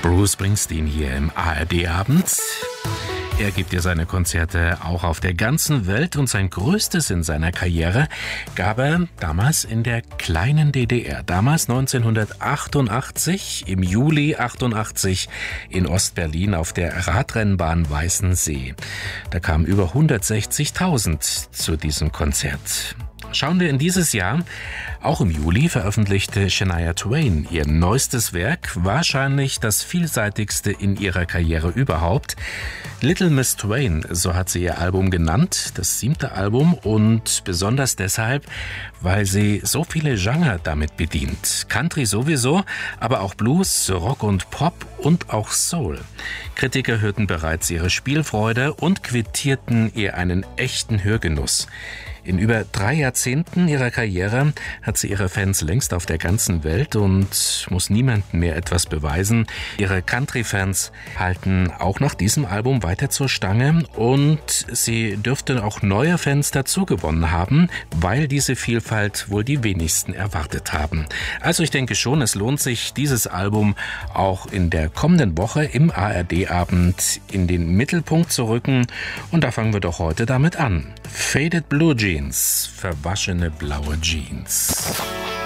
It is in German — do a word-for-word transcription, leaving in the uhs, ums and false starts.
Bruce Springsteen hier im A R D-Abend. Er gibt ja seine Konzerte auch auf der ganzen Welt und sein größtes in seiner Karriere gab er damals in der kleinen D D R. Damals neunzehnhundertachtundachtzig, im Juli achtundachtzig in Ostberlin auf der Radrennbahn Weißensee. Da kamen über hundertsechzigtausend zu diesem Konzert. Schauen wir in dieses Jahr. Auch im Juli veröffentlichte Shania Twain ihr neuestes Werk, wahrscheinlich das vielseitigste in ihrer Karriere überhaupt. Little Miss Twain, so hat sie ihr Album genannt, das siebte Album, und besonders deshalb, weil sie so viele Genre damit bedient. Country sowieso, aber auch Blues, Rock und Pop und auch Soul. Kritiker hörten bereits ihre Spielfreude und quittierten ihr einen echten Hörgenuss. In über drei Jahrzehnten ihrer Karriere hat sie ihre Fans längst auf der ganzen Welt und muss niemandem mehr etwas beweisen. Ihre Country-Fans halten auch nach diesem Album weiter zur Stange und sie dürfte auch neue Fans dazu gewonnen haben, weil diese Vielfalt wohl die wenigsten erwartet haben. Also ich denke schon, es lohnt sich, dieses Album auch in der kommenden Woche im A R D-Abend in den Mittelpunkt zu rücken. Und da fangen wir doch heute damit an. Faded Blue Jeans, verwaschene blaue Jeans.